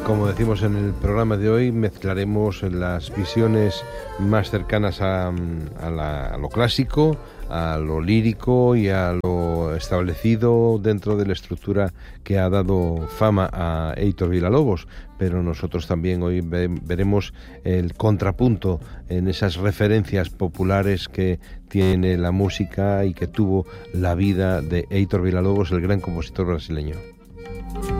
Como decimos en el programa de hoy, mezclaremos las visiones más cercanas a lo clásico, a lo lírico y a lo establecido dentro de la estructura que ha dado fama a Heitor Villa-Lobos, pero nosotros también hoy veremos el contrapunto en esas referencias populares que tiene la música y que tuvo la vida de Heitor Villa-Lobos, el gran compositor brasileño.